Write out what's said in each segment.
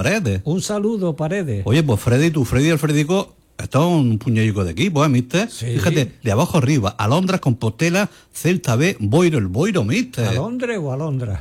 Paredes. Un saludo, Paredes. Oye, pues Freddy y el Fredico están un puñadico de equipo, mister. Sí. Fíjate, de abajo arriba, Alondras, Compostela, Celta B, Boiro, el Boiro, mister. ¿Alondra o Alondra?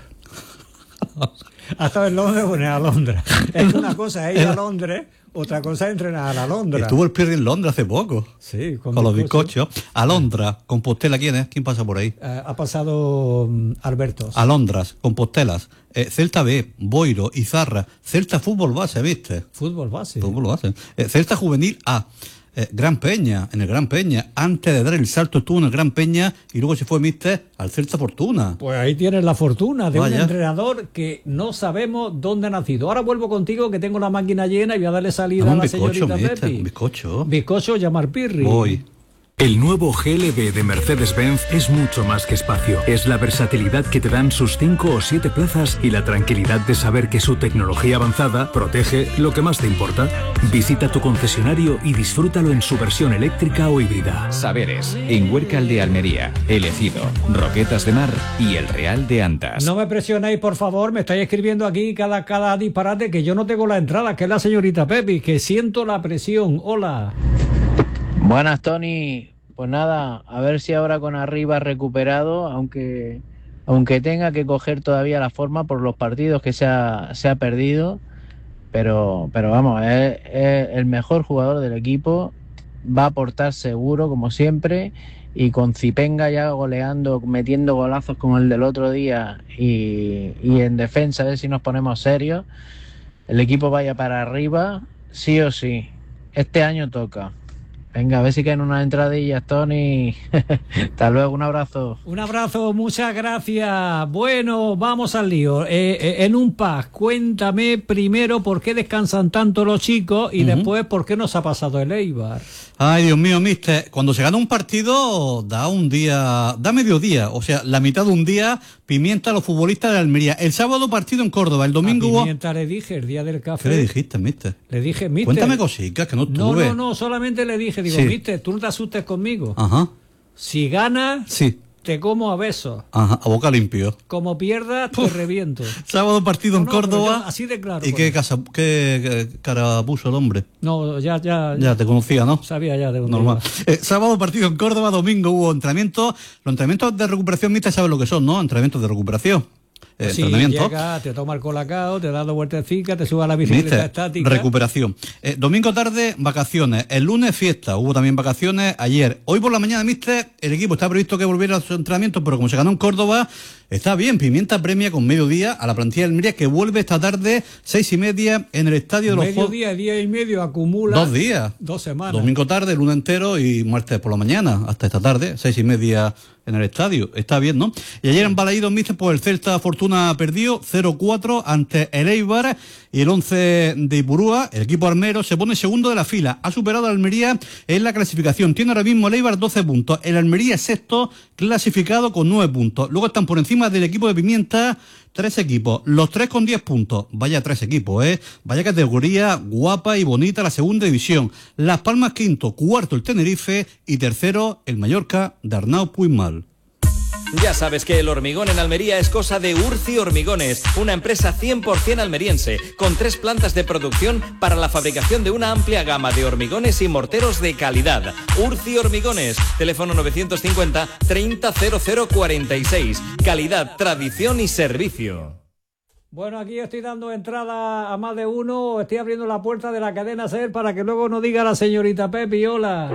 Hasta el Londres pone Alondra. Es una cosa es ir a Londres, otra cosa es entrenar a la Alondra. Estuvo el Pirri en Londres hace poco. Sí, con los bizcochos. Alondra, Compostela, ¿quién es? ¿Quién pasa por ahí? Ha pasado Albertos. Alondras, Compostelas, Celta B, Boiro, Izarra, Celta Fútbol Base, ¿viste? Fútbol base. Fútbol Base. Celta Juvenil A. Gran Peña, en el Gran Peña. Antes de dar el salto estuvo en el Gran Peña y luego se fue, mister, al Celta Fortuna. Pues ahí tienes la fortuna de Vaya. un entrenador que no sabemos dónde ha nacido. Ahora vuelvo contigo, que tengo la máquina llena y voy a darle salida a la señorita Pepi. Bizcocho. Bizcocho, llamar Pirri. Voy. El nuevo GLB de Mercedes-Benz es mucho más que espacio. Es la versatilidad que te dan sus 5 o 7 plazas y la tranquilidad de saber que su tecnología avanzada protege lo que más te importa. Visita tu concesionario y disfrútalo en su versión eléctrica o híbrida. Saberes, en Huércal de Almería, El Ejido, Roquetas de Mar y El Real de Antas. No me presionéis, por favor, me estáis escribiendo aquí cada disparate, que yo no tengo la entrada, que es la señorita Pepi, que siento la presión. Hola. Buenas, Tony. Pues nada, a ver si ahora con Arriba recuperado, aunque tenga que coger todavía la forma por los partidos que se ha perdido, pero vamos, es el mejor jugador del equipo, va a aportar seguro, como siempre, y con Zipenga ya goleando, metiendo golazos como el del otro día, y en defensa, a ver si nos ponemos serios, el equipo vaya para arriba, sí o sí. Este año toca. Venga, a ver si caen unas entradillas, Tony. Hasta luego, un abrazo. Un abrazo, muchas gracias. Bueno, vamos al lío. En un pack, cuéntame primero por qué descansan tanto los chicos y después por qué nos ha pasado el Eibar. Ay, Dios mío, mister, cuando se gana un partido da mediodía, o sea, la mitad de un día pimienta a los futbolistas de Almería. El sábado partido en Córdoba, el domingo hubo... Pimienta le dije, el día del café. ¿Qué le dijiste, mister? Le dije, mister... Cuéntame cositas, que no estuve. No, solamente le dije, digo, Sí. mister, tú no te asustes conmigo. Ajá. Si ganas, Sí. te como a besos. Ajá, a boca limpio. Como pierdas, te reviento. Sábado partido en Córdoba. Yo así de claro. ¿Y qué cara puso el hombre? No, ya Ya te conocía, ¿no? sabía ya de dónde Normal. iba. Sábado partido en Córdoba, domingo hubo entrenamientos. Los entrenamientos de recuperación, mister, ¿sabes lo que son, no? Entrenamientos de recuperación. Sí, Entrenamiento. llega, te toma el colacao, te da dos vueltecitas, te sube a la bicicleta Mister, estática. recuperación. Domingo tarde, vacaciones. El lunes, fiesta. Hubo también vacaciones ayer. Hoy por la mañana, mister, el equipo está previsto que volviera a sus entrenamientos, pero como se ganó en Córdoba, está bien. Pimienta premia con mediodía a la plantilla del Almería, que vuelve esta tarde, 6:30, en el estadio de los Juegos. Mediodía, día y medio, acumula 2 días. 2 semanas. Domingo tarde, lunes entero y martes por la mañana, hasta esta tarde, 6:30 en el estadio. Está bien, ¿no? Y ayer en Balaídos, mister, pues el Celta Fortuna perdió 0-4 ante el Eibar, y el 11 de Ipurúa, el equipo armero, se pone segundo de la fila. Ha superado a Almería en la clasificación. Tiene ahora mismo el Eibar 12 puntos. El Almería sexto, clasificado con 9 puntos. Luego están por encima del equipo de Pimienta 3 equipos, los 3 con 10 puntos. Vaya 3 equipos, Vaya categoría guapa y bonita la segunda división. Las Palmas quinto, cuarto el Tenerife y tercero el Mallorca de Arnau Puigmal. Ya sabes que el hormigón en Almería es cosa de Urci Hormigones, una empresa 100% almeriense, con 3 plantas de producción para la fabricación de una amplia gama de hormigones y morteros de calidad. Urci Hormigones, teléfono 950 30 00 46. Calidad, tradición y servicio. Bueno, aquí estoy dando entrada a más de uno, estoy abriendo la puerta de la cadena SER para que luego no diga la señorita Pepi. Hola.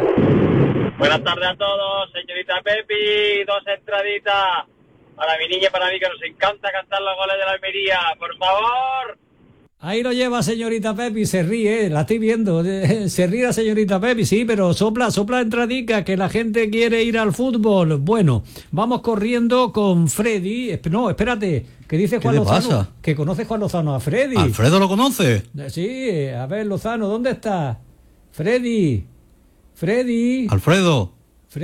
Buenas tardes a todos, señorita Pepi, 2 entraditas para mi niña y para mí, que nos encanta cantar los goles de la Almería, por favor. Ahí lo lleva señorita Pepi, se ríe, la estoy viendo, se ríe la señorita Pepi, sí, pero sopla entradica, que la gente quiere ir al fútbol. Bueno, vamos corriendo con Freddy. No, espérate, que dice Juan Lozano. ¿Qué le pasa? Que conoce Juan Lozano a Freddy. ¿Alfredo lo conoce? Sí, a ver, Lozano, ¿dónde está? Freddy. Alfredo.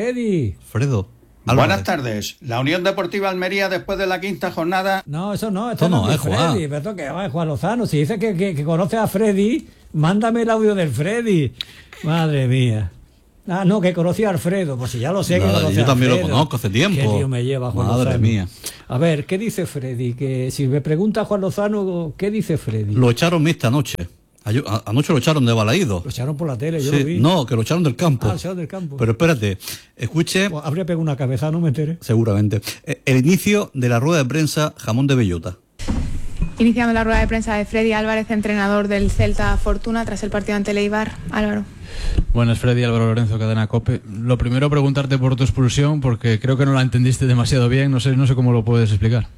Buenas tardes. La Unión Deportiva Almería, después de la quinta jornada... No, eso no, esto no es Freddy, pero esto que va, Juan Lozano. Si dice que conoce a Freddy, mándame el audio del Freddy. Madre mía. Ah, no, que conocía a Alfredo. Pues si ya lo sé, que Nada, conocía yo a también Alfredo. lo conozco hace tiempo. Qué lío me lleva Juan Madre Lozano. mía. A ver, ¿qué dice Freddy? Que si me pregunta Juan Lozano, ¿qué dice Freddy? Lo echaron esta noche. Anoche lo echaron de Balaído. Lo echaron por la tele, yo Sí, lo vi. no, que lo echaron del campo. Ah, lo echaron del campo. Pero espérate, escuche, Pues habría pegado una cabeza, no me enteré. seguramente, el inicio de la rueda de prensa Jamón de Bellota. Iniciando la rueda de prensa de Freddy Álvarez, entrenador del Celta Fortuna, tras el partido ante el Eibar. Álvaro. Buenas, Freddy, Álvaro Lorenzo, Cadena COPE. Lo primero, preguntarte por tu expulsión, porque creo que no la entendiste demasiado bien. No sé cómo lo puedes explicar.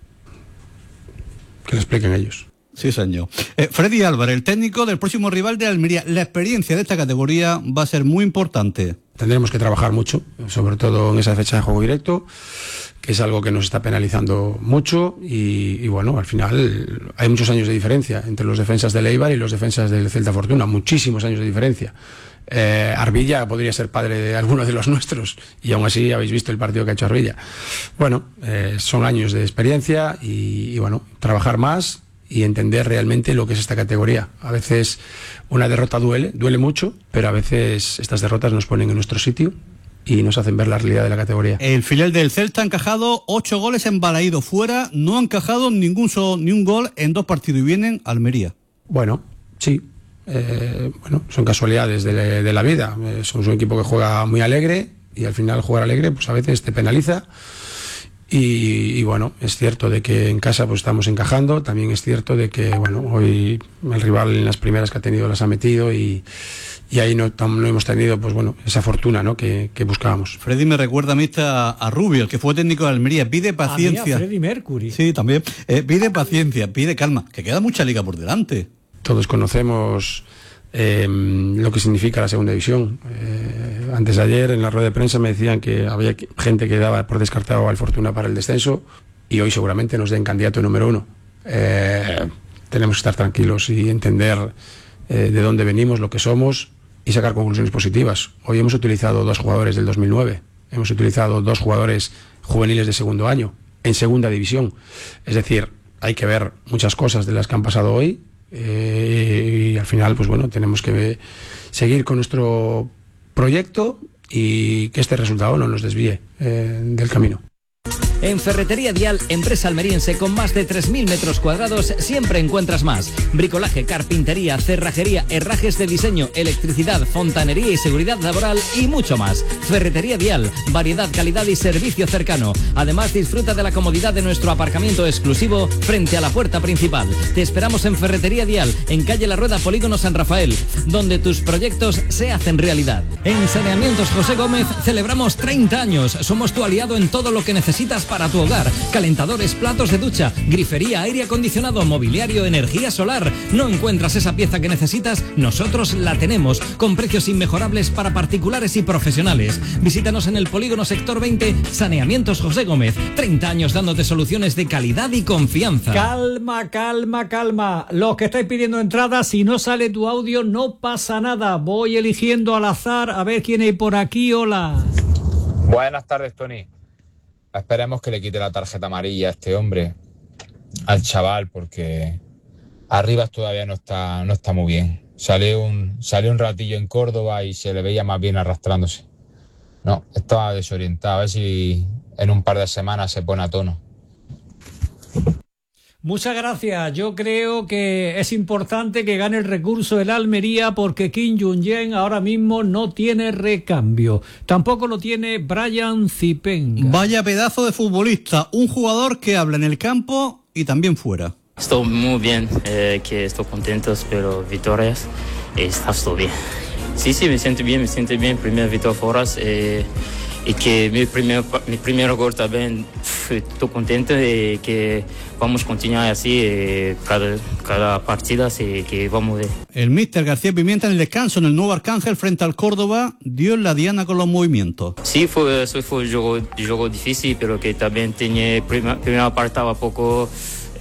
Que lo expliquen ellos. Sí, señor. Freddy Álvarez, el técnico del próximo rival de Almería. La experiencia de esta categoría va a ser muy importante. Tendremos que trabajar mucho, sobre todo en esa fecha de juego directo, que es algo que nos está penalizando mucho y bueno, al final hay muchos años de diferencia entre los defensas del Eibar y los defensas del Celta Fortuna, muchísimos años de diferencia. Arbilla podría ser padre de alguno de los nuestros y aún así habéis visto el partido que ha hecho Arbilla. Bueno, son años de experiencia y bueno, trabajar más y entender realmente lo que es esta categoría. A veces una derrota duele mucho, pero a veces estas derrotas nos ponen en nuestro sitio y nos hacen ver la realidad de la categoría. El filial del Celta ha encajado 8 goles en Balaído fuera, no ha encajado ni un gol en 2 partidos y vienen a Almería. Bueno, sí. Bueno, son casualidades de la vida. Somos un equipo que juega muy alegre y al final jugar alegre pues a veces te penaliza. Y bueno, es cierto de que en casa pues estamos encajando, también es cierto de que bueno, hoy el rival en las primeras que ha tenido las ha metido y ahí no hemos tenido pues bueno, esa fortuna, ¿no? que buscábamos. Freddy me recuerda a mí a Rubio, el que fue técnico de Almería. Pide paciencia. A Freddy Mercury. Sí, también. Pide paciencia, pide calma, que queda mucha liga por delante. Todos conocemos lo que significa la segunda división. Antes de ayer en la rueda de prensa me decían que había gente que daba por descartado al Fortuna para el descenso y hoy seguramente nos den candidato número 1. Tenemos que estar tranquilos y entender de dónde venimos, lo que somos y sacar conclusiones positivas. Hoy hemos utilizado 2 jugadores del 2009, hemos utilizado 2 jugadores juveniles de segundo año en segunda división. Es decir, hay que ver muchas cosas de las que han pasado hoy. Y al final pues bueno, tenemos que seguir con nuestro proyecto y que este resultado no nos desvíe del camino. En Ferretería Dial, empresa almeriense con más de 3.000 metros cuadrados, siempre encuentras más. Bricolaje, carpintería, cerrajería, herrajes de diseño, electricidad, fontanería y seguridad laboral y mucho más. Ferretería Dial, variedad, calidad y servicio cercano. Además, disfruta de la comodidad de nuestro aparcamiento exclusivo frente a la puerta principal. Te esperamos en Ferretería Dial, en calle La Rueda, Polígono San Rafael, donde tus proyectos se hacen realidad. En Saneamientos José Gómez celebramos 30 años. Somos tu aliado en todo lo que necesitas para tu hogar. Calentadores, platos de ducha, grifería, aire acondicionado, mobiliario, energía solar. ¿No encuentras esa pieza que necesitas? Nosotros la tenemos, con precios inmejorables para particulares y profesionales. Visítanos en el Polígono Sector 20, Saneamientos José Gómez. 30 años dándote soluciones de calidad y confianza. Calma, calma, calma. Los que estáis pidiendo entradas, si no sale tu audio, no pasa nada. Voy eligiendo al azar a ver quién hay por aquí. Hola. Buenas tardes, Tony. Esperemos que le quite la tarjeta amarilla a este hombre, al chaval, porque Arribas todavía no está muy bien. Salió un ratillo en Córdoba y se le veía más bien arrastrándose. No, estaba desorientado. A ver si en un par de semanas se pone a tono. Muchas gracias. Yo creo que es importante que gane el recurso el Almería porque Kim Jong-un ahora mismo no tiene recambio. Tampoco lo tiene Brian Zipenga. Vaya pedazo de futbolista, un jugador que habla en el campo y también fuera. Estoy muy bien, que estoy contento, espero victorias y está todo bien. Sí, me siento bien, primera victoria fuera. Y que mi primer gol también estoy contento y que vamos a continuar así cada partida, así que vamos a ver. El míster García Pimienta en el descanso en el Nuevo Arcángel frente al Córdoba dio en la diana con los movimientos. Sí, fue un juego difícil, pero que también tenía primera parte un poco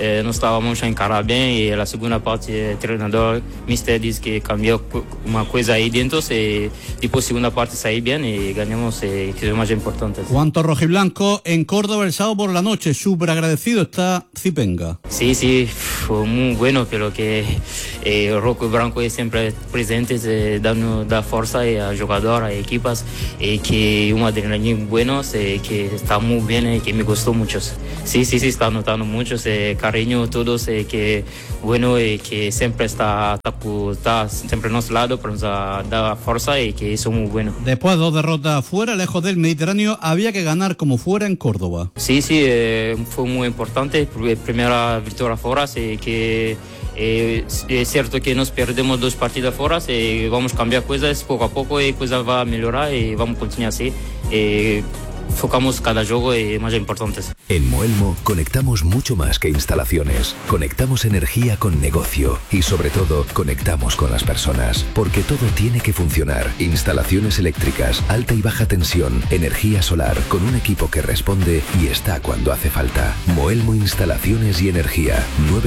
no estábamos a encarar bien y en la segunda parte el entrenador Mister dice que cambió una cosa ahí dentro y después segunda parte salir bien y ganamos, que es lo más importante. Cuanto rojiblanco en Córdoba el sábado por la noche, súper agradecido está Zipenga. Sí, fue muy bueno, pero que Rojo y Branco es siempre presentes, dando fuerza a jugadores, a equipas, y que un adrenalina bueno, que está muy bien y que me gustó mucho. Sí, está notando mucho, cariño todos, que bueno, y que siempre está siempre a nuestro lado, pero nos da fuerza y que eso es muy bueno. Después de 2 derrotas fuera, lejos del Mediterráneo, había que ganar como fuera en Córdoba. Sí, fue muy importante, primera victoria fuera, que es cierto que nos perdemos 2 partidos fuera y vamos a cambiar cosas poco a poco y cosas va a mejorar y vamos a continuar así. Enfocamos cada juego y más importantes. En Moelmo conectamos mucho más que instalaciones. Conectamos energía con negocio y sobre todo conectamos con las personas. Porque todo tiene que funcionar. Instalaciones eléctricas, alta y baja tensión, energía solar, con un equipo que responde y está cuando hace falta. Moelmo Instalaciones y Energía.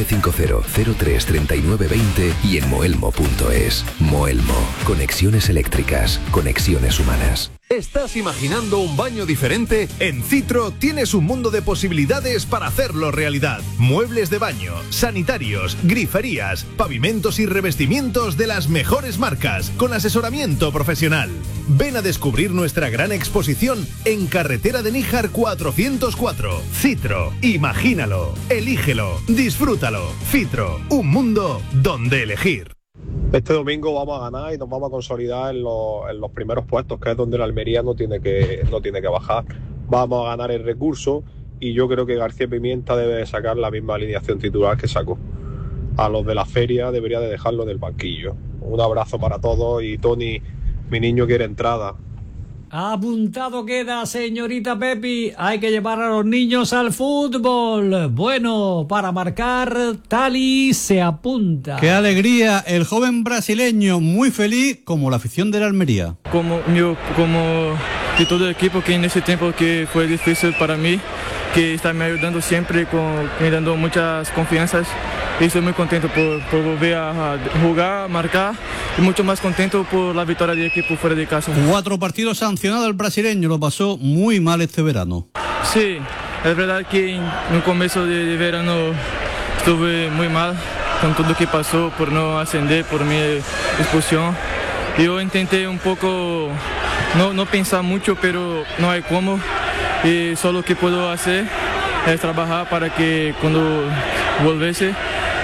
950-03-3920 y en moelmo.es. Moelmo. Conexiones eléctricas. Conexiones humanas. ¿Estás imaginando un baño diferente? En Citro tienes un mundo de posibilidades para hacerlo realidad. Muebles de baño, sanitarios, griferías, pavimentos y revestimientos de las mejores marcas, con asesoramiento profesional. Ven a descubrir nuestra gran exposición en Carretera de Níjar 404. Citro, imagínalo, elígelo, disfrútalo. Citro, un mundo donde elegir. Este domingo vamos a ganar y nos vamos a consolidar en los primeros puestos, que es donde la Almería no tiene que bajar. Vamos a ganar el recurso y yo creo que García Pimienta debe sacar la misma alineación titular que sacó. A los de la feria debería de dejarlo en el banquillo. Un abrazo para todos y Tony, mi niño quiere entrada. Apuntado queda, señorita Pepi. Hay que llevar a los niños al fútbol. Bueno, para marcar, Tali se apunta. ¡Qué alegría! El joven brasileño, muy feliz, como la afición de la Almería. Como de todo el equipo, que en ese tiempo que fue difícil para mí, que está me ayudando siempre, me dando muchas confianzas. Y estoy muy contento por volver a jugar, marcar, y mucho más contento por la victoria del equipo fuera de casa. 4 partidos sancionados el brasileño, lo pasó muy mal este verano. Sí, es verdad que en un comienzo de verano estuve muy mal con todo lo que pasó por no ascender, por mi expulsión. Yo intenté un poco no pensar mucho, pero no hay cómo. Y solo lo que puedo hacer es trabajar para que cuando volviese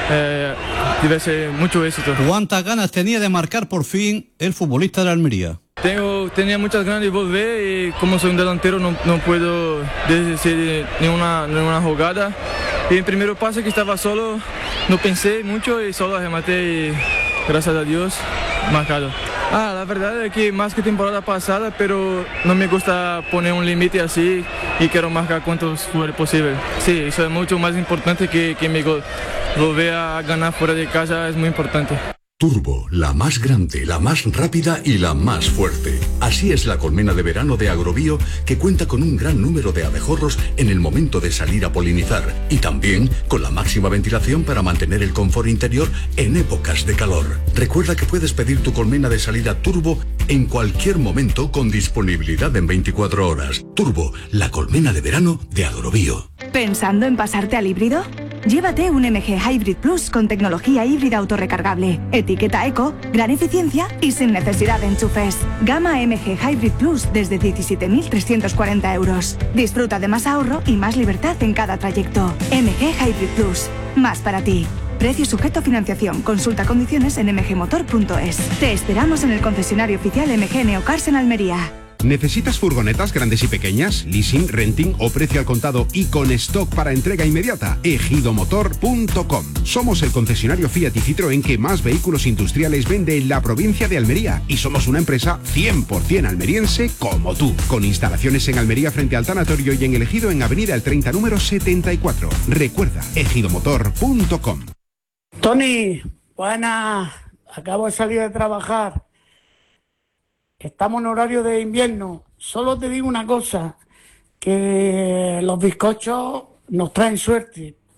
tuviese mucho éxito. ¿Cuántas ganas tenía de marcar por fin el futbolista de la Almería? Tenía muchas ganas de volver y como soy un delantero no puedo decir ninguna jugada. Y en primer pase que estaba solo, no pensé mucho y solo rematé y gracias a Dios marcado. La verdad es que más que temporada pasada, pero no me gusta poner un límite así y quiero marcar cuantos fuera posible. Sí, eso es mucho más importante que mi gol. Volver a ganar fuera de casa es muy importante. Turbo, la más grande, la más rápida y la más fuerte. Así es la colmena de verano de Agrobio, que cuenta con un gran número de abejorros en el momento de salir a polinizar y también con la máxima ventilación para mantener el confort interior en épocas de calor. Recuerda que puedes pedir tu colmena de salida Turbo en cualquier momento con disponibilidad en 24 horas. Turbo, la colmena de verano de Agrobio. ¿Pensando en pasarte al híbrido? Llévate un MG Hybrid Plus con tecnología híbrida autorrecargable, etiqueta eco, gran eficiencia y sin necesidad de enchufes. Gama MG Hybrid Plus desde 17.340 euros. Disfruta de más ahorro y más libertad en cada trayecto. MG Hybrid Plus, más para ti. Precio sujeto a financiación. Consulta condiciones en mgmotor.es. Te esperamos en el concesionario oficial MG Neocars en Almería. ¿Necesitas furgonetas grandes y pequeñas, leasing, renting o precio al contado y con stock para entrega inmediata? ejidomotor.com. Somos el concesionario Fiat y Citroën que más vehículos industriales vende en la provincia de Almería y somos una empresa 100% almeriense como tú, con instalaciones en Almería frente al tanatorio y en el Ejido en Avenida El 30 número 74. Recuerda, ejidomotor.com. Tony, buenas, acabo de salir de trabajar. Estamos en horario de invierno. Solo te digo una cosa, que los bizcochos nos traen suerte,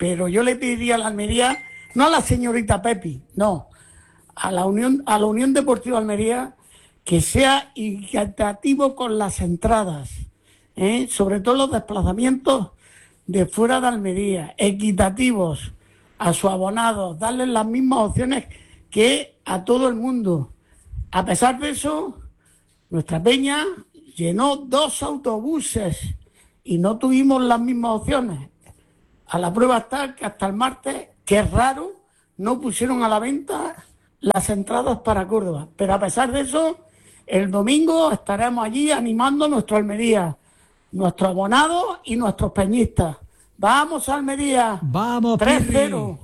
pero yo le pediría a la Almería, no a la señorita Pepi, no, a la Unión Deportiva Almería, que sea equitativo con las entradas, sobre todo los desplazamientos de fuera de Almería, equitativos a sus abonados, darles las mismas opciones que a todo el mundo. A pesar de eso, nuestra peña llenó 2 autobuses y no tuvimos las mismas opciones. A la prueba está que hasta el martes, que es raro, no pusieron a la venta las entradas para Córdoba. Pero a pesar de eso, el domingo estaremos allí animando a nuestra Almería, nuestros abonados y nuestros peñistas. ¡Vamos, Almería! ¡Vamos, 3-0!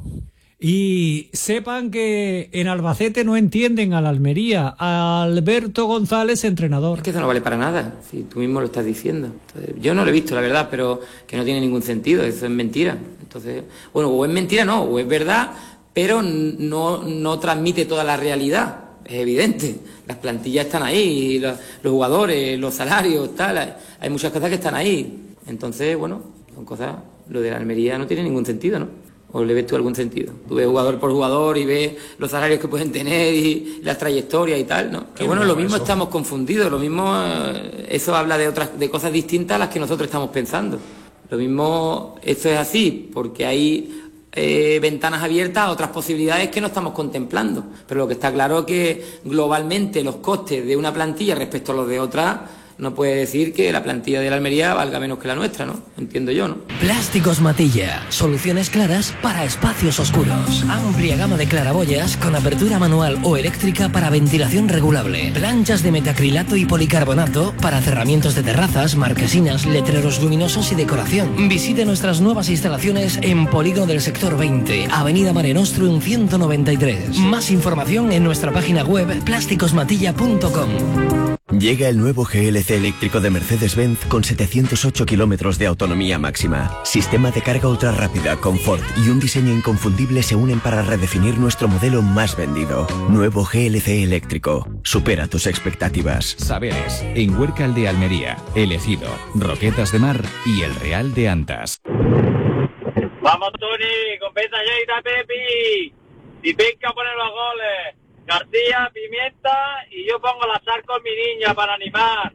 Y sepan que en Albacete no entienden a la Almería. Alberto González, entrenador. Es que eso no vale para nada, si tú mismo lo estás diciendo. Entonces, yo no lo he visto, la verdad, pero que no tiene ningún sentido, eso es mentira. Entonces, bueno, o es mentira, no, o es verdad, pero no transmite toda la realidad. Es evidente, las plantillas están ahí, los jugadores, los salarios, tal, hay muchas cosas que están ahí. Entonces, bueno, son cosas, lo de la Almería no tiene ningún sentido, ¿no? ¿O le ves tú algún sentido? Tú ves jugador por jugador y ves los salarios que pueden tener y las trayectorias y tal, ¿no? Que bueno, lo mismo eso. Estamos confundidos, lo mismo, eso habla de cosas distintas a las que nosotros estamos pensando. Lo mismo, esto es así, porque hay ventanas abiertas a otras posibilidades que no estamos contemplando. Pero lo que está claro es que globalmente los costes de una plantilla respecto a los de otra, no puede decir que la plantilla de la Almería valga menos que la nuestra, ¿no? Entiendo yo, ¿no? Plásticos Matilla. Soluciones claras para espacios oscuros. Amplia gama de claraboyas con apertura manual o eléctrica para ventilación regulable. Planchas de metacrilato y policarbonato para cerramientos de terrazas, marquesinas, letreros luminosos y decoración. Visite nuestras nuevas instalaciones en Polígono del Sector 20, Avenida Mare Nostrum 193. Más información en nuestra página web plásticosmatilla.com. Llega el nuevo GLC eléctrico de Mercedes-Benz con 708 kilómetros de autonomía máxima. Sistema de carga ultra rápida, confort y un diseño inconfundible se unen para redefinir nuestro modelo más vendido. Nuevo GLC eléctrico. Supera tus expectativas. Saberes, en Huércal de Almería, El Ejido, Roquetas de Mar y El Real de Antas. Vamos, Tony, con señorita Pepi. Y pesca poner los goles. García, Pimienta y yo pongo la sal con mi niña para animar.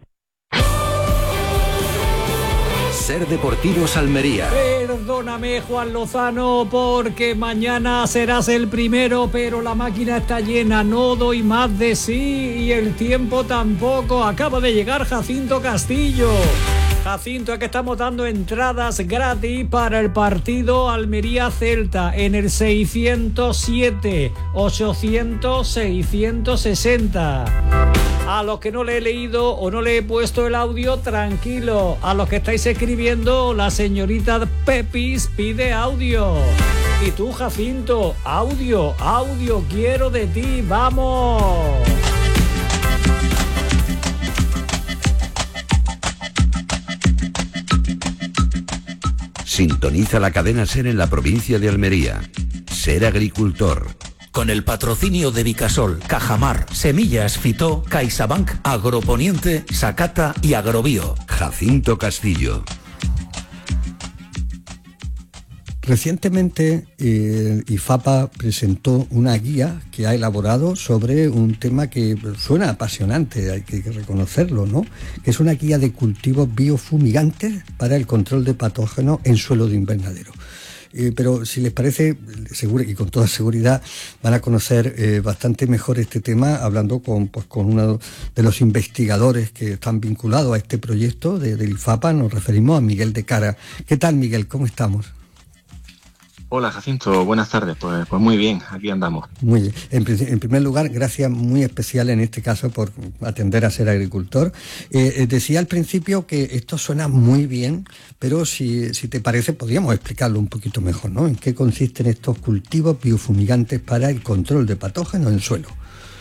Ser Deportivos Almería. Perdóname, Juan Lozano, porque mañana serás el primero, pero la máquina está llena, no doy más de sí y el tiempo tampoco. Acaba de llegar Jacinto Castillo. Jacinto, es que estamos dando entradas gratis para el partido Almería-Celta en el 607-800-660. A los que no le he leído o no le he puesto el audio, tranquilo. A los que estáis escribiendo, la señorita Pepis pide audio. Y tú, Jacinto, audio, quiero de ti, vamos. Sintoniza la cadena SER en la provincia de Almería. Ser agricultor. Con el patrocinio de Vicasol, Cajamar, Semillas Fitó, CaixaBank, Agroponiente, Sacata y Agrobio. Jacinto Castillo. Recientemente IFAPA presentó una guía que ha elaborado sobre un tema que suena apasionante, hay que reconocerlo, ¿no? Que es una guía de cultivos biofumigantes para el control de patógenos en suelo de invernadero. Pero si les parece, seguro y con toda seguridad van a conocer bastante mejor este tema hablando con uno de los investigadores que están vinculados a este proyecto del IFAPA. Nos referimos a Miguel de Cara. ¿Qué tal, Miguel? ¿Cómo estamos? Hola, Jacinto, buenas tardes. Pues muy bien, aquí andamos. Muy bien. En primer lugar, gracias muy especiales en este caso por atender a Ser Agricultor. Decía al principio que esto suena muy bien, pero si te parece podríamos explicarlo un poquito mejor, ¿no? ¿En qué consisten estos cultivos biofumigantes para el control de patógenos en suelo?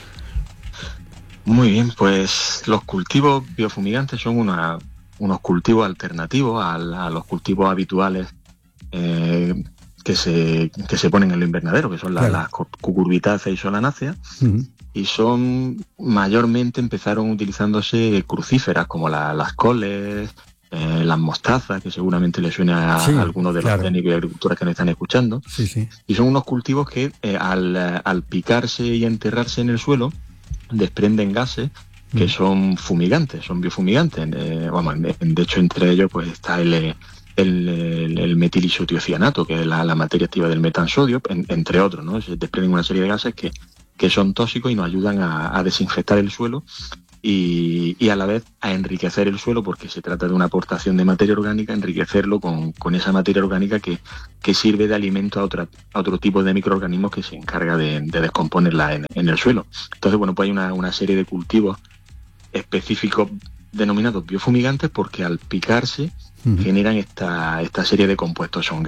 Muy bien, pues los cultivos biofumigantes son unos cultivos alternativos a los cultivos habituales que se ponen en el invernadero, que son las cucurbitáceas y solanáceas, y mayormente empezaron utilizándose crucíferas como las coles, las mostazas, que seguramente le suena a algunos de los técnicos y agricultores que nos están escuchando. Y son unos cultivos que al picarse y enterrarse en el suelo desprenden gases que son fumigantes, son biofumigantes. De hecho, entre ellos pues está el metilisotiocianato, que es la materia activa del metansodio, entre otros, ¿no? Se desprenden una serie de gases que son tóxicos y nos ayudan a desinfectar el suelo y a la vez a enriquecer el suelo, porque se trata de una aportación de materia orgánica, enriquecerlo con esa materia orgánica que sirve de alimento a otro tipo de microorganismos que se encarga de descomponerla en el suelo. Entonces, bueno, pues hay una serie de cultivos específicos denominados biofumigantes porque al picarse generan esta serie de compuestos. Son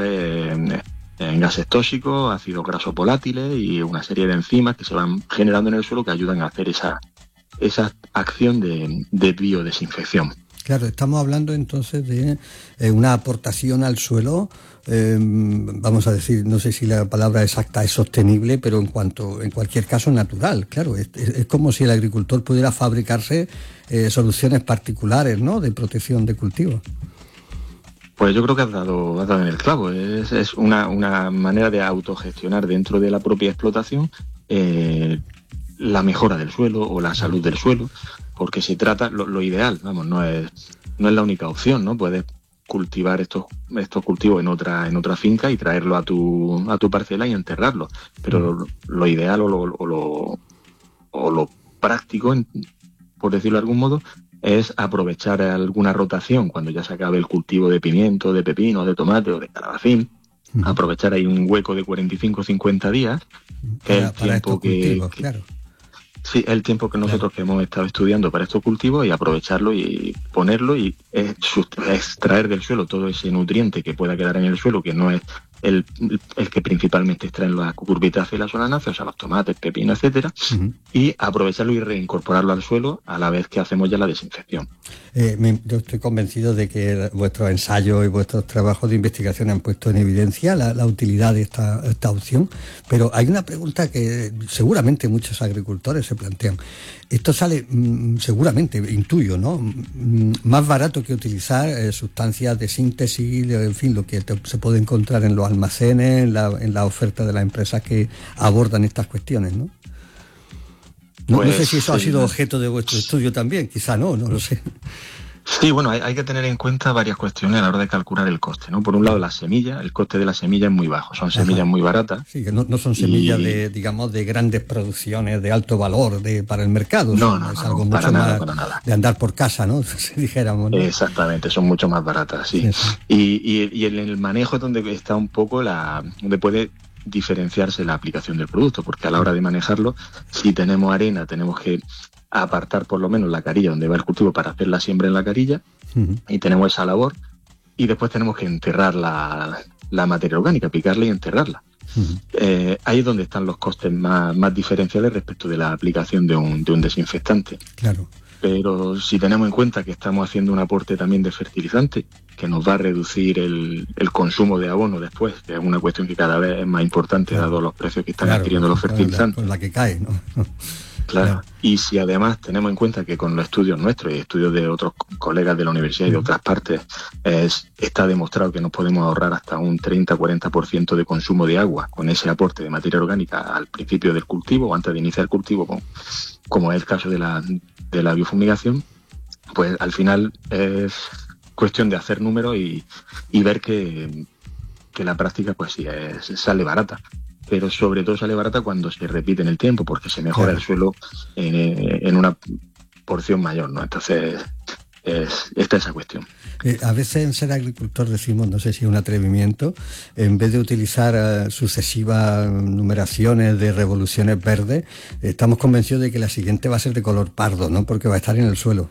gases tóxicos, ácidos grasos volátiles y una serie de enzimas que se van generando en el suelo que ayudan a hacer esa acción de biodesinfección. Claro, estamos hablando entonces de una aportación al suelo, vamos a decir, no sé si la palabra exacta es sostenible, pero en cualquier caso natural. Claro, es como si el agricultor pudiera fabricarse soluciones particulares, ¿no?, de protección de cultivos. Pues yo creo que has dado en el clavo. Es una manera de autogestionar dentro de la propia explotación la mejora del suelo o la salud del suelo, porque se trata, lo ideal, no es la única opción, ¿no? Puedes cultivar estos cultivos en otra finca y traerlo a tu parcela y enterrarlo, pero lo ideal o lo práctico, por decirlo de algún modo, es aprovechar alguna rotación cuando ya se acabe el cultivo de pimiento, de pepino, de tomate o de calabacín. Aprovechar ahí un hueco de 45 o 50 días, que es el tiempo Sí, es el tiempo que nosotros que hemos estado estudiando para estos cultivos, y aprovecharlo y ponerlo y extraer del suelo todo ese nutriente que pueda quedar en el suelo, que no es el que principalmente extraen las cucurbitáceas y las solanáceas, o sea, los tomates, pepinos, etcétera, y aprovecharlo y reincorporarlo al suelo a la vez que hacemos ya la desinfección. Yo estoy convencido de que vuestros ensayos y vuestros trabajos de investigación han puesto en evidencia la utilidad de esta opción, pero hay una pregunta que seguramente muchos agricultores se plantean. Esto sale seguramente, intuyo, ¿no?, más barato que utilizar sustancias de síntesis, en fin, lo que se puede encontrar en los almacenes, en la oferta de las empresas que abordan estas cuestiones, ¿no? No sé si eso ha sido objeto de vuestro estudio también, quizá no lo sé. Sí, bueno, hay que tener en cuenta varias cuestiones a la hora de calcular el coste, ¿no? Por un lado, la semilla, el coste de la semilla es muy bajo, son semillas muy baratas. Sí, que no son semillas de grandes producciones, de alto valor para el mercado. Es algo mucho más de andar por casa, ¿no? Si dijéramos, ¿no? Exactamente, son mucho más baratas, sí. Y en el manejo es donde está un poco donde puede diferenciarse la aplicación del producto, porque a la hora de manejarlo, si tenemos arena, tenemos que apartar por lo menos la carilla donde va el cultivo para hacer la siembra en la carilla, y tenemos esa labor, y después tenemos que enterrar la materia orgánica, picarla y enterrarla. Ahí es donde están los costes más diferenciales respecto de la aplicación de un desinfectante. Claro. Pero si tenemos en cuenta que estamos haciendo un aporte también de fertilizante, que nos va a reducir el consumo de abono después, que es una cuestión que cada vez es más importante, dado los precios que están adquiriendo los fertilizantes. Con la que cae, ¿no? Claro. Y si además tenemos en cuenta que con los estudios nuestros y estudios de otros colegas de la universidad y de otras partes, está demostrado que nos podemos ahorrar hasta un 30-40% de consumo de agua con ese aporte de materia orgánica al principio del cultivo o antes de iniciar el cultivo, como es el caso de la biofumigación, pues al final es cuestión de hacer números y ver que la práctica pues sí sale barata. Pero sobre todo sale barata cuando se repite en el tiempo, porque se mejora el suelo en una porción mayor, ¿no? Entonces, está esa cuestión. A veces en Ser Agricultor decimos, no sé si es un atrevimiento, en vez de utilizar sucesivas numeraciones de revoluciones verdes, estamos convencidos de que la siguiente va a ser de color pardo, ¿no? Porque va a estar en el suelo.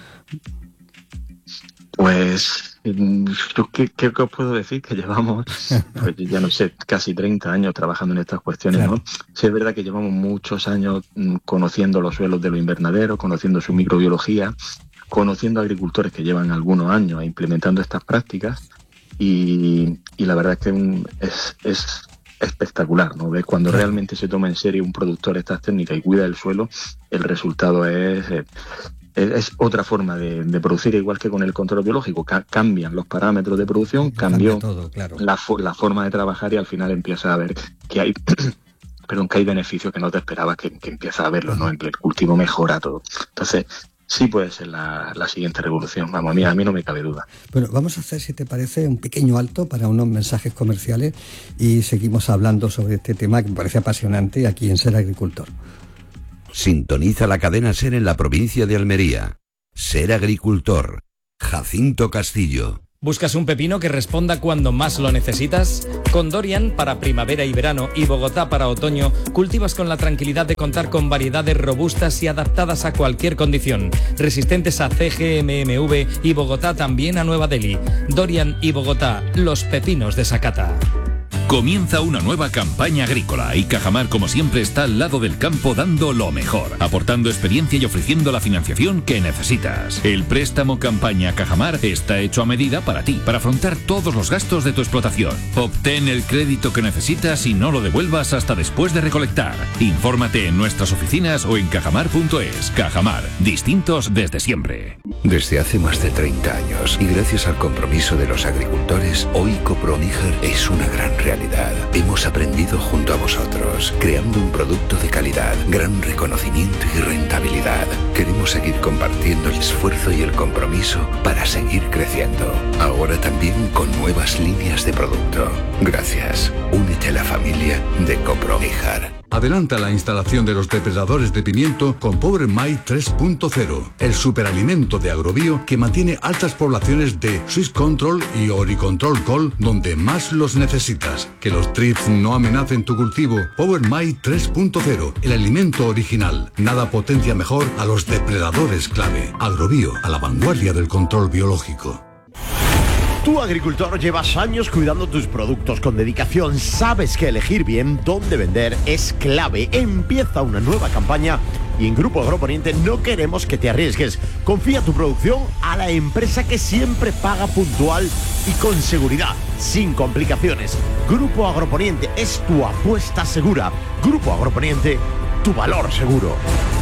Pues ¿qué os puedo decir? Que llevamos, pues ya no sé, casi 30 años trabajando en estas cuestiones, claro, ¿no? Sí, es verdad que llevamos muchos años conociendo los suelos de los invernaderos, conociendo su microbiología, conociendo agricultores que llevan algunos años implementando estas prácticas, y la verdad es que es espectacular, ¿no? ¿Ves? Cuando realmente se toma en serio un productor estas técnicas y cuida el suelo, el resultado es es otra forma de producir, igual que con el control biológico. Cambian los parámetros de producción, cambió todo, claro. la forma de trabajar, y al final empieza a ver que hay que hay beneficios que no te esperabas, que empieza a verlo, ¿no? En que el cultivo mejora todo. Entonces, sí puede ser la siguiente revolución. Vamos, a mí no me cabe duda. Bueno, vamos a hacer, si te parece, un pequeño alto para unos mensajes comerciales y seguimos hablando sobre este tema que me parece apasionante aquí en Ser Agricultor. Sintoniza la cadena SER en la provincia de Almería. Ser Agricultor. Jacinto Castillo. ¿Buscas un pepino que responda cuando más lo necesitas? Con Dorian para primavera y verano y Bogotá para otoño, cultivas con la tranquilidad de contar con variedades robustas y adaptadas a cualquier condición, resistentes a CGMMV y Bogotá también a Nueva Delhi. Dorian y Bogotá, los pepinos de Sakata. Comienza una nueva campaña agrícola y Cajamar, como siempre, está al lado del campo dando lo mejor, aportando experiencia y ofreciendo la financiación que necesitas. El préstamo campaña Cajamar está hecho a medida para ti, para afrontar todos los gastos de tu explotación. Obtén el crédito que necesitas y no lo devuelvas hasta después de recolectar. Infórmate en nuestras oficinas o en cajamar.es. Cajamar, distintos desde siempre. Desde hace más de 30 años y gracias al compromiso de los agricultores, hoy Coproníger es una gran realidad. Hemos aprendido junto a vosotros, creando un producto de calidad, gran reconocimiento y rentabilidad. Queremos seguir compartiendo el esfuerzo y el compromiso para seguir creciendo. Ahora también con nuevas líneas de producto. Gracias. Únete a la familia de Coproníger. Adelanta la instalación de los depredadores de pimiento con Power My 3.0, el superalimento de Agrobio que mantiene altas poblaciones de Swiss Control y Oricontrol Col donde más los necesitas. Que los trips no amenacen tu cultivo. Power My 3.0, el alimento original. Nada potencia mejor a los depredadores clave. Agrobio, a la vanguardia del control biológico. Tú, agricultor, llevas años cuidando tus productos con dedicación. Sabes que elegir bien dónde vender es clave. Empieza una nueva campaña y en Grupo Agroponiente no queremos que te arriesgues. Confía tu producción a la empresa que siempre paga puntual y con seguridad, sin complicaciones. Grupo Agroponiente es tu apuesta segura. Grupo Agroponiente, tu valor seguro.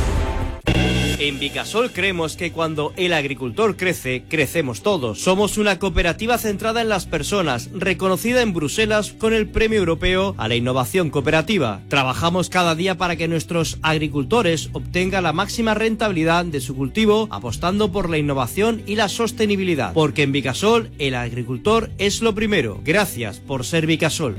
En Vicasol creemos que cuando el agricultor crece, crecemos todos. Somos una cooperativa centrada en las personas, reconocida en Bruselas con el Premio Europeo a la Innovación Cooperativa. Trabajamos cada día para que nuestros agricultores obtengan la máxima rentabilidad de su cultivo, apostando por la innovación y la sostenibilidad. Porque en Vicasol, el agricultor es lo primero. Gracias por ser Vicasol.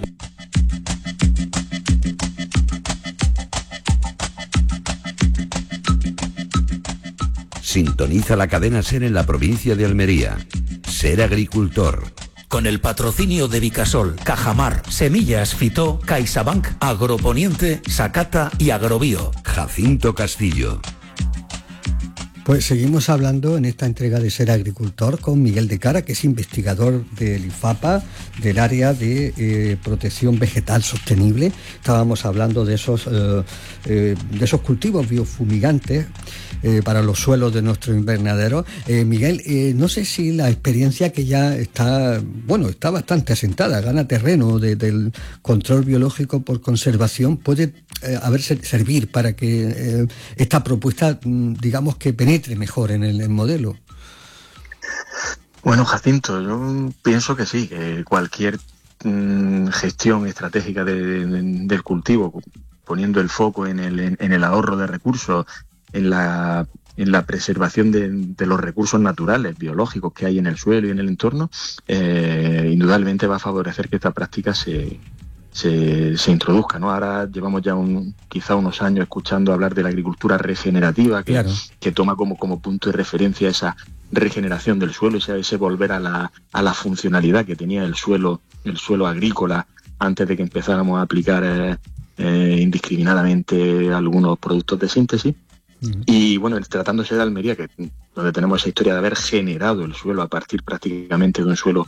Sintoniza la cadena SER en la provincia de Almería. Ser Agricultor. Con el patrocinio de Vicasol, Cajamar, Semillas Fitó, CaixaBank, Agroponiente, Sakata y Agrobio. Jacinto Castillo. Pues seguimos hablando en esta entrega de Ser Agricultor con Miguel de Cara, que es investigador del IFAPA, del área de protección vegetal sostenible. Estábamos hablando de esos cultivos biofumigantes para los suelos de nuestro invernadero. Miguel, no sé si la experiencia que ya está bastante asentada, gana terreno del control biológico por conservación, puede servir para que esta propuesta, digamos, que penetre mejor en el modelo. Bueno, Jacinto, yo pienso que sí, que cualquier gestión estratégica del cultivo, poniendo el foco en el ahorro de recursos, en la preservación de los recursos naturales, biológicos que hay en el suelo y en el entorno, indudablemente va a favorecer que esta práctica se introduzca, ¿no? Ahora llevamos ya quizá unos años escuchando hablar de la agricultura regenerativa, que toma como punto de referencia esa regeneración del suelo, ese volver a la funcionalidad que tenía el suelo agrícola antes de que empezáramos a aplicar indiscriminadamente algunos productos de síntesis. Y bueno, tratándose de Almería, donde tenemos esa historia de haber generado el suelo a partir prácticamente de un suelo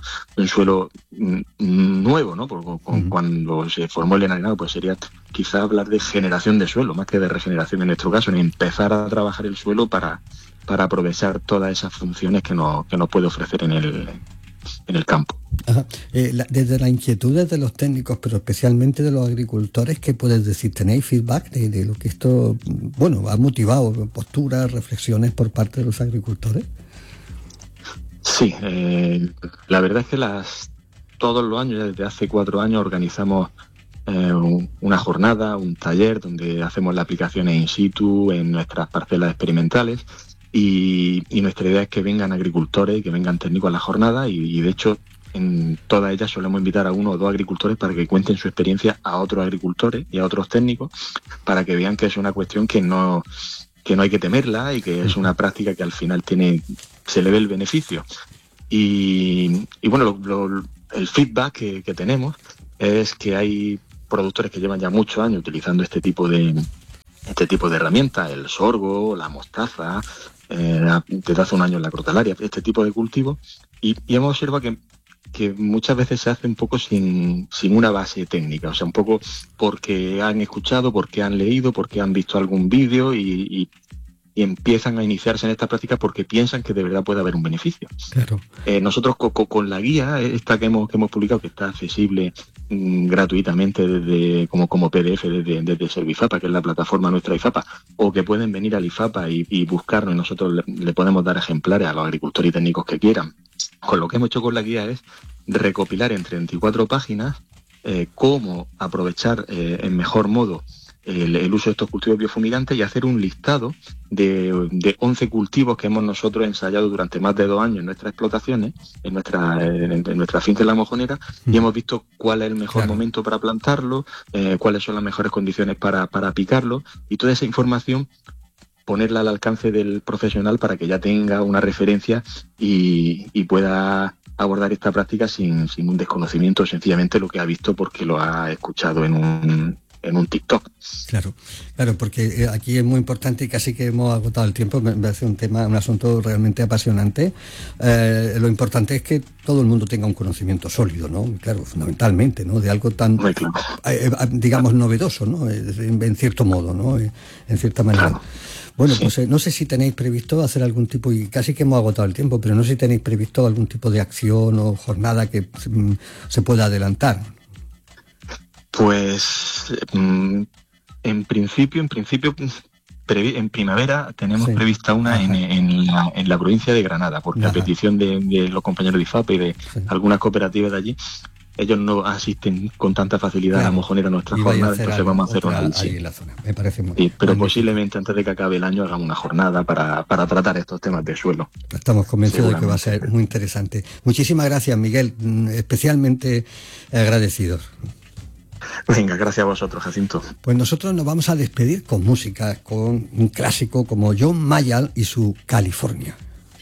nuevo, ¿no? Cuando se formó el enarenado, pues sería quizá hablar de generación de suelo, más que de regeneración en nuestro caso, en empezar a trabajar el suelo para aprovechar todas esas funciones que nos puede ofrecer en el campo. Ajá. Desde las inquietudes de los técnicos, pero especialmente de los agricultores, ¿qué puedes decir? ¿Tenéis feedback de lo que esto, ha motivado posturas, reflexiones por parte de los agricultores? Sí, la verdad es que todos los años, ya desde hace 4 años, organizamos una jornada, un taller donde hacemos las aplicaciones in situ en nuestras parcelas experimentales y nuestra idea es que vengan agricultores y que vengan técnicos a la jornada y de hecho en todas ellas solemos invitar a 1 o 2 agricultores para que cuenten su experiencia a otros agricultores y a otros técnicos para que vean que es una cuestión que no hay que temerla y que es una práctica que al final se le ve el beneficio. Y bueno, el feedback que tenemos es que hay productores que llevan ya muchos años utilizando este tipo de herramientas, el sorgo, la mostaza, desde hace un año la crotalaria, este tipo de cultivos, y hemos observado que muchas veces se hace un poco sin una base técnica, o sea, un poco porque han escuchado, porque han leído, porque han visto algún vídeo y empiezan a iniciarse en esta práctica porque piensan que de verdad puede haber un beneficio. Claro. Nosotros con la guía esta que hemos publicado, que está accesible gratuitamente como PDF desde Servifapa, que es la plataforma nuestra IFAPA, o que pueden venir al IFAPA y buscarnos y nosotros le podemos dar ejemplares a los agricultores y técnicos que quieran. Con lo que hemos hecho con la guía es recopilar en 34 páginas cómo aprovechar en mejor modo el uso de estos cultivos biofumigantes y hacer un listado de 11 cultivos que hemos nosotros ensayado durante más de 2 años en nuestras explotaciones, en nuestra finca en La Mojonera, y hemos visto cuál es el mejor momento para plantarlo, cuáles son las mejores condiciones para picarlo, y toda esa información ponerla al alcance del profesional para que ya tenga una referencia y pueda abordar esta práctica sin un desconocimiento, sencillamente lo que ha visto porque lo ha escuchado en un TikTok. Claro, porque aquí es muy importante y casi que hemos agotado el tiempo, me parece un asunto realmente apasionante. Lo importante es que todo el mundo tenga un conocimiento sólido, ¿no? Claro, fundamentalmente, ¿no? De algo tan, digamos, novedoso, ¿no? En cierto modo, ¿no? En cierta manera. Claro. Bueno, pues no sé si tenéis previsto hacer algún tipo, y casi que hemos agotado el tiempo, pero no sé si tenéis previsto algún tipo de acción o jornada que se pueda adelantar. Pues en principio, en primavera tenemos prevista una en la provincia de Granada, porque a petición de los compañeros de IFAPA y de algunas cooperativas de allí, ellos no asisten con tanta facilidad a La Mojonera a nuestras jornadas, entonces vamos a hacer una ahí en la zona. Me parece muy bien. Pero posiblemente antes de que acabe el año hagamos una jornada para tratar estos temas de suelo. Estamos convencidos de que va a ser muy interesante. Muchísimas gracias, Miguel, especialmente agradecidos. Venga, gracias a vosotros, Jacinto. Pues nosotros nos vamos a despedir con música, con un clásico como John Mayall y su California.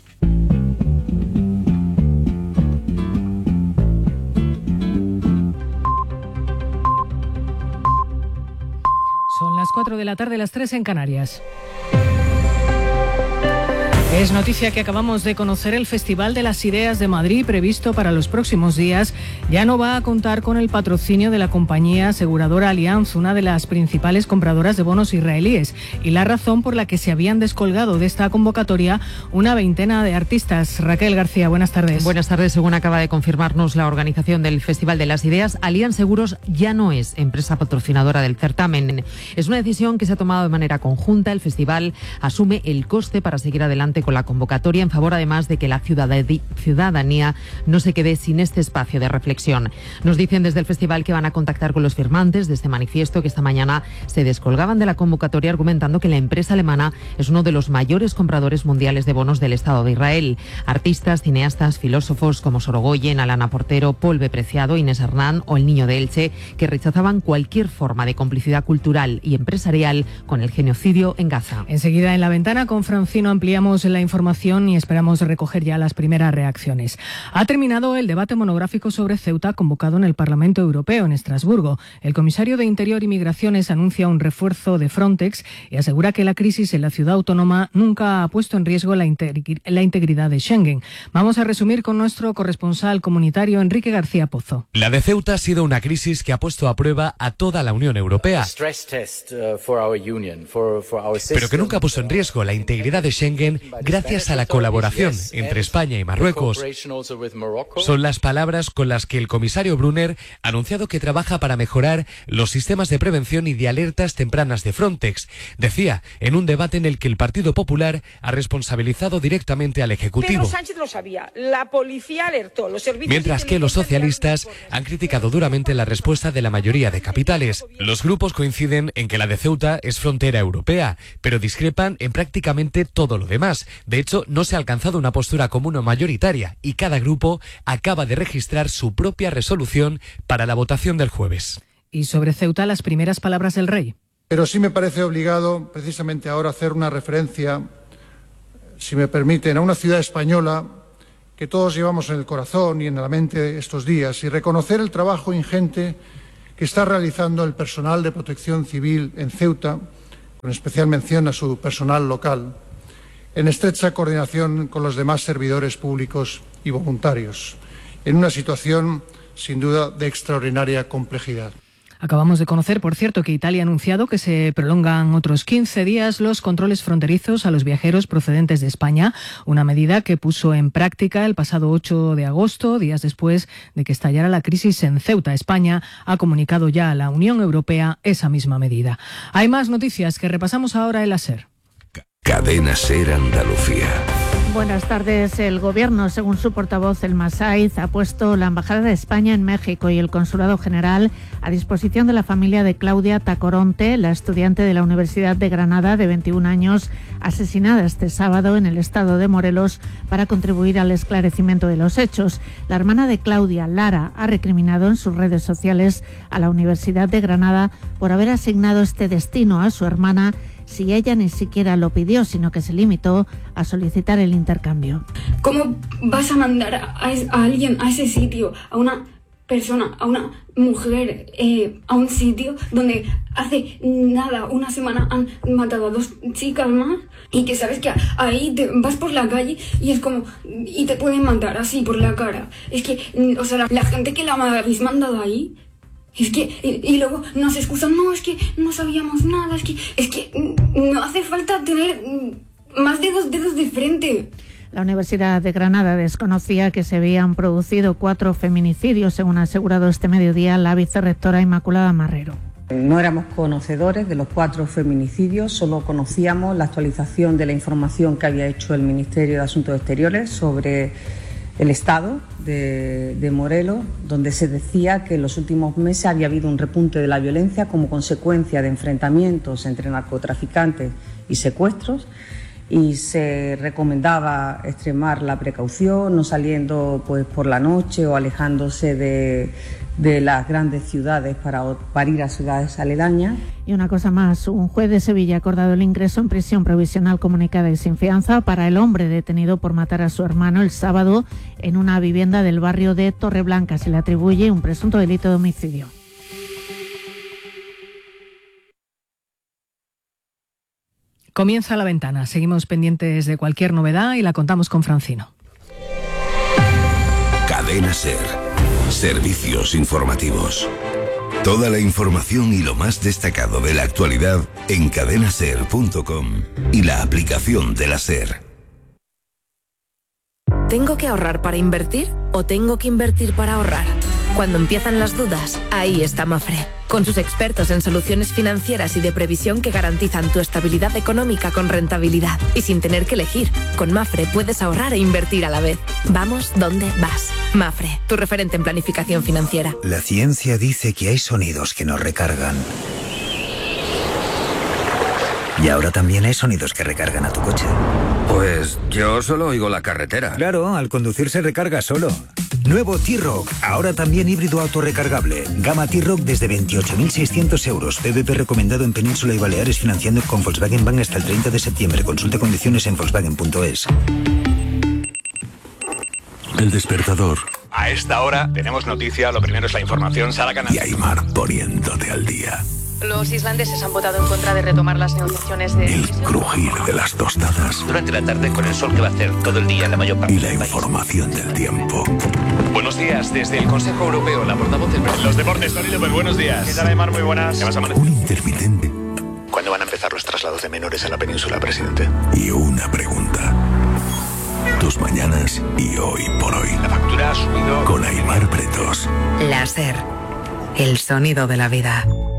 Son las 4 de la tarde, las 3 en Canarias. Es noticia que acabamos de conocer: el Festival de las Ideas de Madrid, previsto para los próximos días, ya no va a contar con el patrocinio de la compañía aseguradora Allianz, una de las principales compradoras de bonos israelíes, y la razón por la que se habían descolgado de esta convocatoria una veintena de artistas. Raquel García, buenas tardes. Buenas tardes. Según acaba de confirmarnos la organización del Festival de las Ideas, Allianz Seguros ya no es empresa patrocinadora del certamen. Es una decisión que se ha tomado de manera conjunta. El festival asume el coste para seguir adelante con la convocatoria, en favor además de que la ciudadanía no se quede sin este espacio de reflexión. Nos dicen desde el festival que van a contactar con los firmantes de este manifiesto, que esta mañana se descolgaban de la convocatoria argumentando que la empresa alemana es uno de los mayores compradores mundiales de bonos del Estado de Israel. Artistas, cineastas, filósofos como Sorogoyen, Alana Portero, Paul B. Preciado, Inés Hernán o El Niño de Elche, que rechazaban cualquier forma de complicidad cultural y empresarial con el genocidio en Gaza. Enseguida en La Ventana con Francino ampliamos la información y esperamos recoger ya las primeras reacciones. Ha terminado el debate monográfico sobre Ceuta convocado en el Parlamento Europeo en Estrasburgo. El comisario de Interior y Migraciones anuncia un refuerzo de Frontex y asegura que la crisis en la ciudad autónoma nunca ha puesto en riesgo la integridad de Schengen. Vamos a resumir con nuestro corresponsal comunitario Enrique García Pozo. La de Ceuta ha sido una crisis que ha puesto a prueba a toda la Unión Europea, pero que nunca puso en riesgo la integridad de Schengen gracias a la colaboración entre España y Marruecos. Son las palabras con las que el comisario Brunner ha anunciado que trabaja para mejorar los sistemas de prevención y de alertas tempranas de Frontex. Decía, en un debate en el que el Partido Popular ha responsabilizado directamente al Ejecutivo. Pedro Sánchez lo sabía, la policía alertó, los servicios... Mientras que los socialistas han criticado duramente la respuesta de la mayoría de capitales. Los grupos coinciden en que la de Ceuta es frontera europea, pero discrepan en prácticamente todo lo demás. De hecho, no se ha alcanzado una postura común o mayoritaria y cada grupo acaba de registrar su propia resolución para la votación del jueves. Y sobre Ceuta, las primeras palabras del rey. Pero sí me parece obligado, precisamente ahora, hacer una referencia, si me permiten, a una ciudad española que todos llevamos en el corazón y en la mente estos días, y reconocer el trabajo ingente que está realizando el personal de protección civil en Ceuta, con especial mención a su personal local, en estrecha coordinación con los demás servidores públicos y voluntarios, en una situación, sin duda, de extraordinaria complejidad. Acabamos de conocer, por cierto, que Italia ha anunciado que se prolongan otros 15 días los controles fronterizos a los viajeros procedentes de España, una medida que puso en práctica el pasado 8 de agosto, días después de que estallara la crisis en Ceuta. España ha comunicado ya a la Unión Europea esa misma medida. Hay más noticias que repasamos ahora en la SER. Cadena SER Andalucía. Buenas tardes. El Gobierno, según su portavoz, Elma Saiz, ha puesto la Embajada de España en México y el Consulado General a disposición de la familia de Claudia Tacoronte, la estudiante de la Universidad de Granada de 21 años, asesinada este sábado en el estado de Morelos, para contribuir al esclarecimiento de los hechos. La hermana de Claudia, Lara, ha recriminado en sus redes sociales a la Universidad de Granada por haber asignado este destino a su hermana, si ella ni siquiera lo pidió, sino que se limitó a solicitar el intercambio. ¿Cómo vas a mandar a alguien a ese sitio, a una persona, a una mujer, a un sitio donde hace nada, una semana han matado a 2 chicas más, y que sabes que ahí te vas por la calle y es como, y te pueden matar así por la cara? Es que, o sea, la gente que la habéis mandado ahí, es que, y luego nos excusan, no, es que no sabíamos nada, es que no hace falta tener más de 2 dedos de frente. La Universidad de Granada desconocía que se habían producido 4 feminicidios, según ha asegurado este mediodía la vicerrectora Inmaculada Marrero. No éramos conocedores de los 4 feminicidios, solo conocíamos la actualización de la información que había hecho el Ministerio de Asuntos Exteriores sobre el estado de Morelos, donde se decía que en los últimos meses había habido un repunte de la violencia como consecuencia de enfrentamientos entre narcotraficantes y secuestros, y se recomendaba extremar la precaución, no saliendo pues por la noche o alejándose de las grandes ciudades para ir a ciudades aledañas. Y una cosa más, un juez de Sevilla ha acordado el ingreso en prisión provisional comunicada y sin fianza para el hombre detenido por matar a su hermano el sábado en una vivienda del barrio de Torreblanca. Se le atribuye un presunto delito de homicidio. Comienza La Ventana. Seguimos pendientes de cualquier novedad y la contamos con Francino. Cadena SER. Servicios informativos. Toda la información y lo más destacado de la actualidad en cadenaser.com y la aplicación de la SER. ¿Tengo que ahorrar para invertir o tengo que invertir para ahorrar? Cuando empiezan las dudas, ahí está Mafre, con sus expertos en soluciones financieras y de previsión que garantizan tu estabilidad económica con rentabilidad y sin tener que elegir. Con Mafre puedes ahorrar e invertir a la vez. Vamos donde vas. Mafre, tu referente en planificación financiera. La ciencia dice que hay sonidos que nos recargan. Y ahora también hay sonidos que recargan a tu coche. Pues yo solo oigo la carretera. Claro, al conducir se recarga solo. Nuevo T-Roc, ahora también híbrido autorrecargable. Gama T-Roc desde 28.600 euros. PVP recomendado en Península y Baleares, financiando con Volkswagen Bank hasta el 30 de septiembre. Consulta condiciones en volkswagen.es. El despertador. A esta hora tenemos noticia. Lo primero es la información. Sara Canal. Y Aymar poniéndote al día. Los islandeses han votado en contra de retomar las negociaciones de... El crujir de las tostadas. Durante la tarde, con el sol que va a hacer todo el día en la mayor parte y la información del tiempo. Buenos días, desde el Consejo Europeo, la portavoz del... Los deportes, Tony López, buenos días. ¿Qué tal, Aymar? Muy buenas. ¿Qué vas a Un intermitente ¿Cuándo van a empezar los traslados de menores a la península, presidente? Y una pregunta. Tus mañanas y hoy por hoy. La factura ha subido. Con Aimar Pretos. La SER. El sonido de la vida.